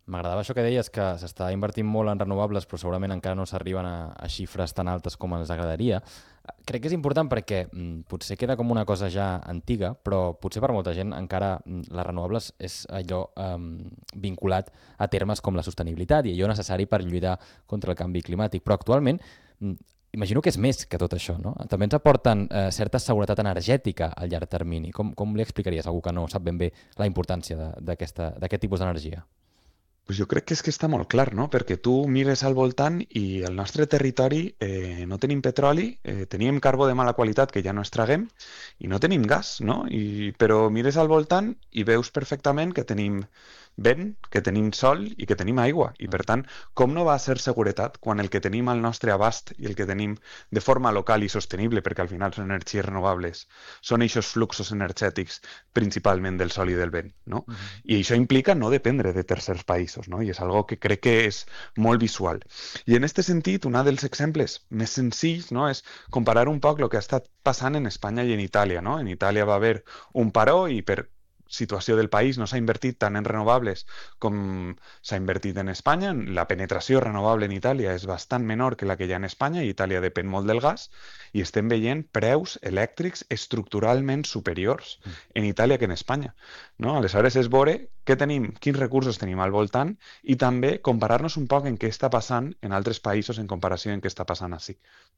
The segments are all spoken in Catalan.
M'agradava això que deies, que s'està invertint molt en renovables, però segurament encara no s'arriben a xifres tan altes com ens agradaria. Crec que és important perquè potser queda com una cosa ja antiga, però potser per molta gent encara les renovables és allò vinculat a termes com la sostenibilitat i allò necessari per lluitar contra el canvi climàtic. Però actualment imagino que és més que tot això, no? També ens aporten certa seguretat energètica al llarg termini. Com li explicaries a algú que no sap ben bé la importància d'aquest tipus d'energia? Pues jo crec que és que està molt clar, no? Perquè tu mires al voltant i al nostre territori no tenim petroli, teníem carbó de mala qualitat que ja no extraguem i no tenim gas, no? Però mires al voltant i veus perfectament que tenim vent, que tenim sol i que tenim aigua. I per tant, com no va a ser seguretat quan el que tenim al nostre abast i el que tenim de forma local i sostenible, perquè al final són energies renovables, són eixos fluxos energètics principalment del sol i del vent, no? I això implica no dependre de tercers països, no? I és algo que crec que és molt visual. I en aquest sentit, un dels exemples més senzills, no, és comparar un poc el que ha estat passant en Espanya i en Itàlia, no? En Itàlia va haver un paró i per situació del país no s'ha invertit tant en renovables com s'ha invertit en Espanya. La penetració renovable en Itàlia és bastant menor que la que hi ha en Espanya i Itàlia depèn molt del gas i estem veient preus elèctrics estructuralment superiors en Itàlia que en Espanya, no? Aleshores és veure què tenim, quins recursos tenim al voltant i també comparar-nos un poc en què està passant en altres països en comparació en què està passant ací.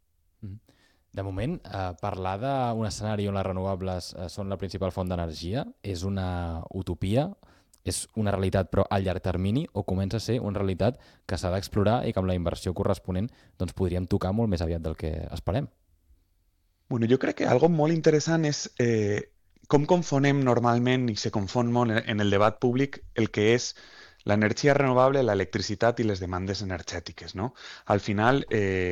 De moment, parlar d'un escenari on les renovables són la principal font d'energia és una utopia, és una realitat però a llarg termini, o comença a ser una realitat que s'ha d'explorar i que amb la inversió corresponent doncs, podríem tocar molt més aviat del que esperem. Bueno, jo crec que algo molt interessant és com confonem normalment i se confon molt en el debat públic el que és l'energia renovable, l'electricitat i les demandes energètiques, no? Al final,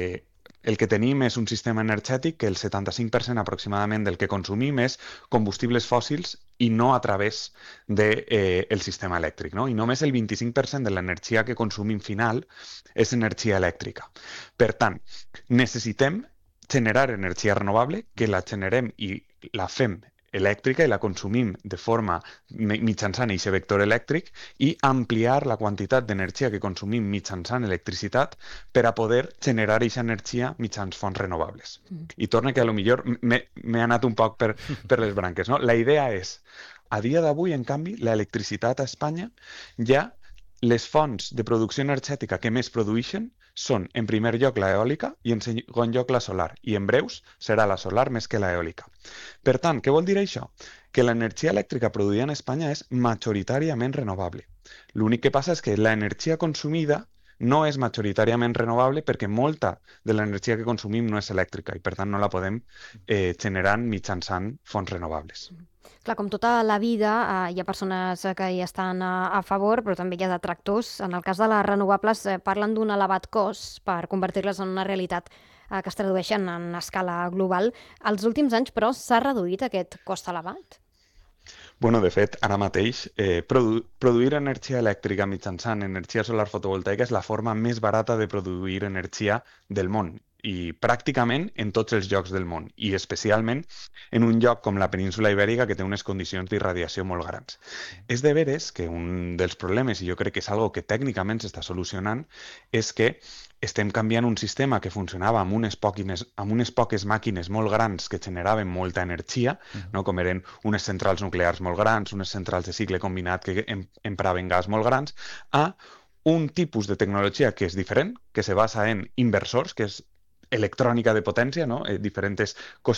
el que tenim és un sistema energètic que el 75% aproximadament del que consumim és combustibles fòssils i no a través del el sistema elèctric, no? I només el 25% de l'energia que consumim final és energia elèctrica. Per tant, necessitem generar energia renovable, que la generem i la fem elèctrica i la consumim de forma mitjançant aquest vector elèctric i ampliar la quantitat d'energia que consumim mitjançant electricitat per a poder generar aquesta energia mitjans fonts renovables. I torna que a lo millor m'he anat un poc per les branques, no? La idea és, a dia d'avui, en canvi, l'electricitat a Espanya ja les fonts de producció energètica que més produeixen són, en primer lloc, l'eòlica i en segon lloc la solar. I en breus serà la solar més que l'eòlica. Per tant, què vol dir això? Que l'energia elèctrica produïda en Espanya és majoritàriament renovable. L'únic que passa és que l'energia consumida no és majoritàriament renovable perquè molta de l'energia que consumim no és elèctrica i per tant no la podem generar mitjançant fonts renovables. Clar, com tota la vida, hi ha persones que hi estan a favor, però també hi ha detractors. En el cas de les renovables, parlen d'un elevat cost per convertir-les en una realitat que es tradueixen en escala global. Els últims anys, però, s'ha reduït aquest cost elevat? Bueno, de fet, ara mateix, produir energia elèctrica mitjançant energia solar fotovoltaica és la forma més barata de produir energia del món i pràcticament en tots els llocs del món i especialment en un lloc com la península Ibèrica que té unes condicions d'irradiació molt grans. És de veres que un dels problemes, i jo crec que és algo que tècnicament s'està solucionant, és que estem canviant un sistema que funcionava amb unes poques màquines molt grans que generaven molta energia, no? Com eren unes centrals nuclears molt grans, unes centrals de cicle combinat que empraven gas molt grans, a un tipus de tecnologia que és diferent, que se basa en inversors, que és electrònica de potència, no? Diferents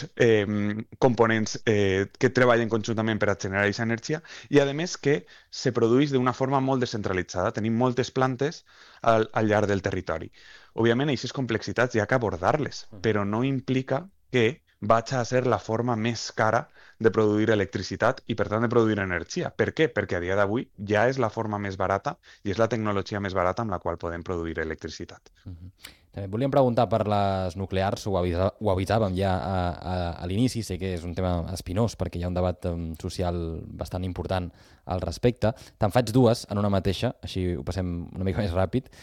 components que treballen conjuntament per a generar aquesta energia i, a més, que se produeix d'una forma molt descentralitzada. Tenim moltes plantes al llarg del territori. Òbviament, aquestes complexitats hi ha que abordar-les, però no implica que vaig a ser la forma més cara de produir electricitat i, per tant, de produir energia. Per què? Perquè a dia d'avui ja és la forma més barata i és la tecnologia més barata amb la qual podem produir electricitat. També et volíem preguntar per les nuclears, ho avisàvem ja a l'inici, sé que és un tema espinós perquè hi ha un debat social bastant important al respecte. Te'n faig dues en una mateixa, així ho passem una mica més ràpid.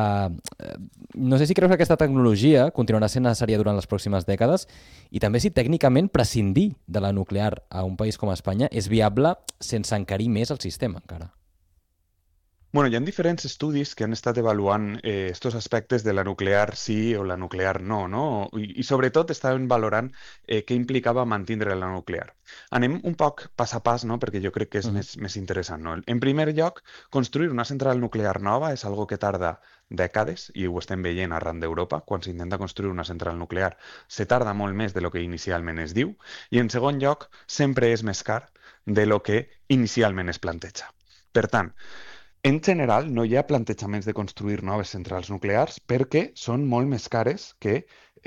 No sé si creus que aquesta tecnologia continuarà sent necessària durant les pròximes dècades i també si tècnicament prescindir de la nuclear a un país com Espanya és viable sense encarir més el sistema encara. Bueno, hi ha diferents estudis que han estat avaluant estos aspectes de la nuclear sí o la nuclear no, no? I sobretot estaven valorant què implicava mantindre la nuclear. Anem un poc pas a pas, no? Perquè jo crec que és més interessant, no? En primer lloc, construir una central nuclear nova és algo que tarda dècades, i ho estem veient arran d'Europa, quan s'intenta construir una central nuclear, se tarda molt més de lo que inicialment es diu, i en segon lloc, sempre és més car de lo que inicialment es planteja. Per tant, en general, no hi ha plantejaments de construir noves centrals nuclears perquè són molt més cares que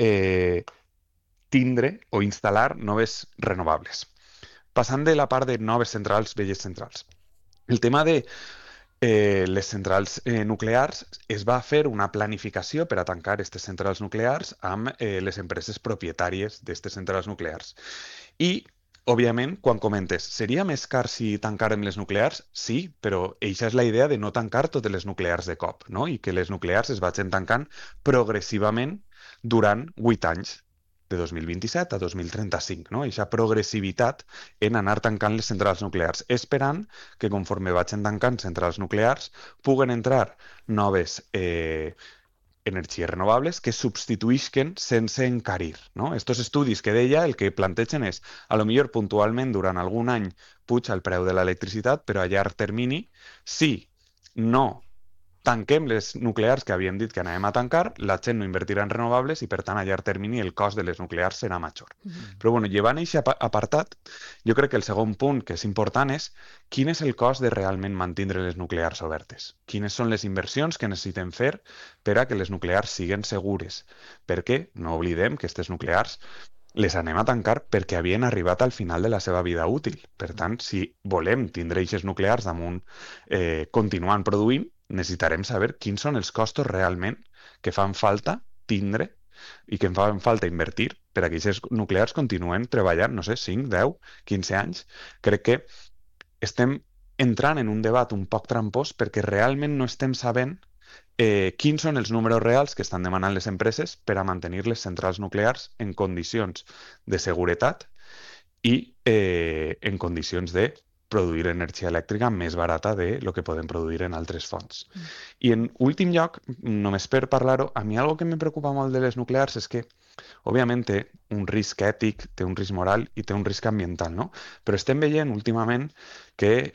tindre o instal·lar noves renovables. Passant de la part de noves centrals, velles centrals. El tema de les centrals nuclears, es va fer una planificació per a tancar aquestes centrals nuclears amb les empreses propietàries d'aquestes centrals nuclears. I òbviament, quan comentes, seria més car si tancàrem les nuclears? Sí, però eixa és la idea de no tancar totes les nuclears de cop, no? I que les nuclears es vagin tancant progressivament durant 8 anys, de 2027 a 2035, no? Eixa progressivitat en anar tancant les centrals nuclears, esperant que conforme vagin tancant centrals nuclears puguen entrar noves energies renovables que substituïsquen sense encarir, no? Estos estudis que deia el que plantegen és, a lo millor puntualment durant algun any puja el preu de l'electricitat, però a llarg termini, si no tanquem les nuclears que havíem dit que anàvem a tancar, la gent no invertirà en renovables i, per tant, a llarg termini el cost de les nuclears serà major. Però, bueno, llevant aquest apartat, jo crec que el segon punt que és important és quin és el cost de realment mantindre les nuclears obertes. Quines són les inversions que necessitem fer per a que les nuclears siguen segures. Perquè no oblidem que aquestes nuclears les anem a tancar perquè havien arribat al final de la seva vida útil. Per tant, si volem tindre eixes nuclears damunt continuant produint, necessitarem saber quins són els costos realment que fan falta tindre i que fan falta invertir per a que aquestes nuclears continuen treballant, no sé, 5, 10, 15 anys. Crec que estem entrant en un debat un poc trampós perquè realment no estem sabent quins són els números reals que estan demanant les empreses per a mantenir les centrals nuclears en condicions de seguretat i en condicions de produir energia elèctrica més barata de lo que podem produir en altres fonts. I en últim lloc, només per parlar-ho, a mi algo que me preocupa molt de les nuclears és que, òbviament, té un risc ètic, té un risc moral i té un risc ambiental, no? Però estem veient últimament que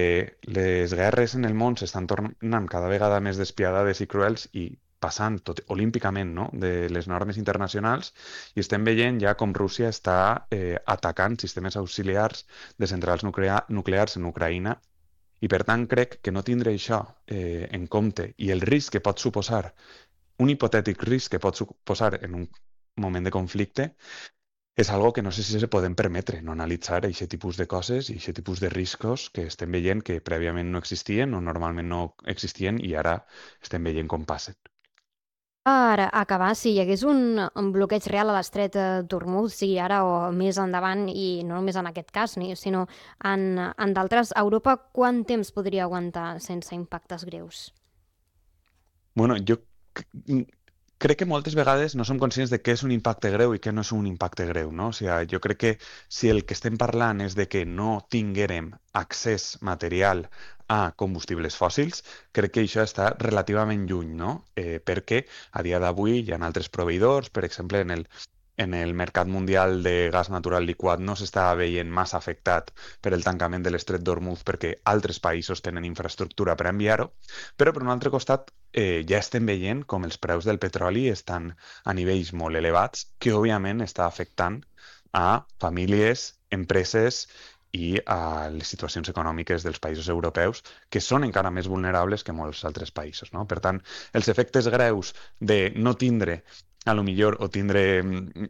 les guerres en el món s'estan tornant cada vegada més despiadades i cruels i passant tot olímpicament, no?, de les normes internacionals, i estem veient ja com Rússia està atacant sistemes auxiliars de centrals nuclears en Ucraïna, i per tant crec que no tindre això en compte i el risc que pot suposar, un hipotètic risc que pot suposar en un moment de conflicte, és algo que no sé si se podem permetre, no analitzar aquest tipus de coses i aquest tipus de riscos que estem veient que prèviament no existien o normalment no existien i ara estem veient com passen. Per acabar, si hi hagués un bloqueig real a l'estret d'Hormuz, sigui ara o més endavant, i no només en aquest cas, sinó en d'altres, Europa quant temps podria aguantar sense impactes greus? Bueno, jo crec que moltes vegades no som conscients de què és un impacte greu i què no és un impacte greu, no? O sigui, jo crec que si el que estem parlant és de que no tinguérem accés material a combustibles fòssils, crec que això està relativament lluny, no? Perquè a dia d'avui hi ha altres proveïdors, per exemple, en el mercat mundial de gas natural liquat no s'està veient massa afectat per el tancament de l'estret d'Hormuz perquè altres països tenen infraestructura per enviar-ho, però per un altre costat ja estem veient com els preus del petroli estan a nivells molt elevats que òbviament està afectant a famílies, empreses i a les situacions econòmiques dels països europeus que són encara més vulnerables que molts altres països, no? Per tant, els efectes greus de no tindre a lo millor o tindre,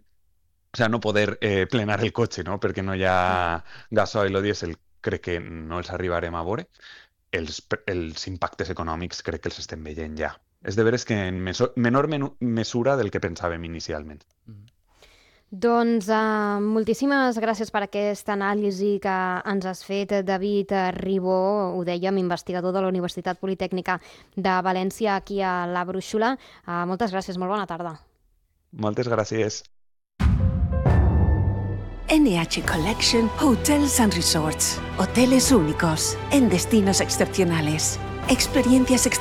o sea, no poder plenar el cotxe, no? Perquè no hi ha gasoil o dièsel, crec que no els arribarem a veure. Els impactes econòmics crec que els estem veient ja. És de veres que en menor mesura del que pensàvem inicialment. Doncs moltíssimes gràcies per aquesta anàlisi que ens has fet, David Ribó, ho dèiem, investigador de la Universitat Politècnica de València, aquí a La Brúixola. Moltes gràcies, molt bona tarda. Moltes gràcies. NH Collection Hotels and Resorts. Hoteles únicos en destinos excepcionales. experiencias extraordinarias